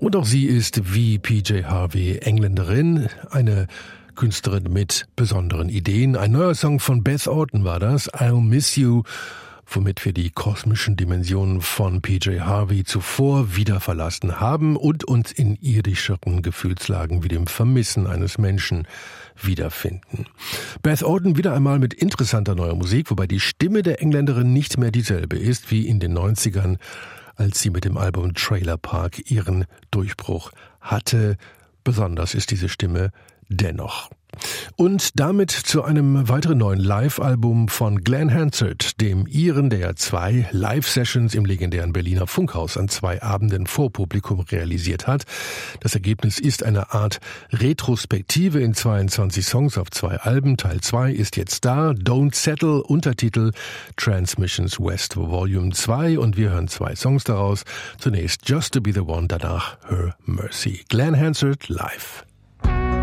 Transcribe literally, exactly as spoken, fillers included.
Und auch sie ist wie P J Harvey Engländerin, eine Künstlerin mit besonderen Ideen. Ein neuer Song von Beth Orton war das, I'll Miss You, womit wir die kosmischen Dimensionen von P J Harvey zuvor wieder verlassen haben und uns in irdischeren Gefühlslagen wie dem Vermissen eines Menschen wiederfinden. Beth Orton wieder einmal mit interessanter neuer Musik, wobei die Stimme der Engländerin nicht mehr dieselbe ist wie in den neunzigern, als sie mit dem Album Trailer Park ihren Durchbruch hatte. Besonders ist diese Stimme dennoch. Und damit zu einem weiteren neuen Live-Album von Glenn Hansard, dem Iren, der ja zwei Live-Sessions im legendären Berliner Funkhaus an zwei Abenden vor Publikum realisiert hat. Das Ergebnis ist eine Art Retrospektive in zweiundzwanzig Songs auf zwei Alben. Teil zwei ist jetzt da, Don't Settle, Untertitel Transmissions West Volume zwei, und wir hören zwei Songs daraus. Zunächst Just to Be the One, danach Her Mercy. Glenn Hansard live.